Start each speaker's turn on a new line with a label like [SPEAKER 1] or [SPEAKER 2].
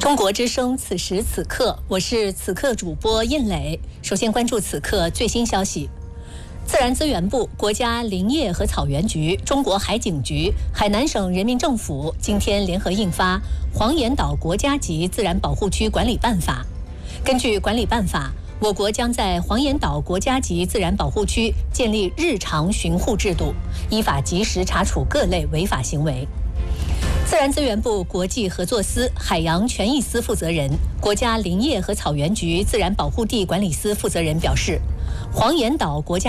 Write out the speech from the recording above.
[SPEAKER 1] 中国之声，此时此刻，我是此刻主播印磊。首先关注此刻最新消息。自然资源部、国家林业和草原局、中国海警局、海南省人民政府今天联合印发《黄岩岛国家级自然保护区管理办法》。根据管理办法，我国将在黄岩岛国家级自然保护区建立日常巡护制度，依法及时查处各类违法行为。自然资源部国际合作司海洋权益司负责人、国家林业和草原局自然保护地管理司负责人表示，黄岩岛国家